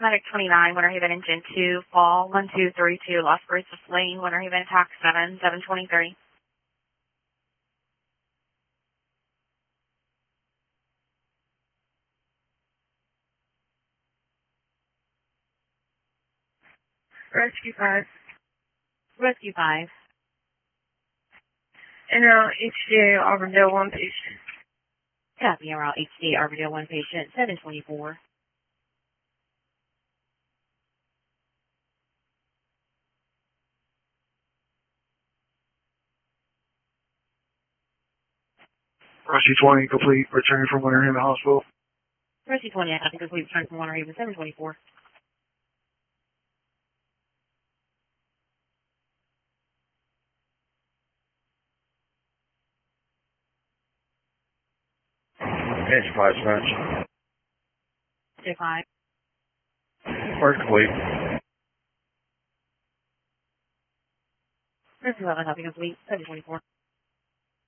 Medic 29, Winter Haven Engine 2, Fall 1232, Los Bruces Lane, Winter Haven Attack 7, 723. Rescue 5. Rescue 5. NL HCA Auburndale 1 patient. Copy, Emerald HCA Auburndale 1 patient, 724. Rescue 20 complete, returning from Winter Haven Hospital. Rescue 20, I think complete return from Winter Haven, 724. Engine 5 smash. J5. Work complete. Rescue 11, copy complete, 724.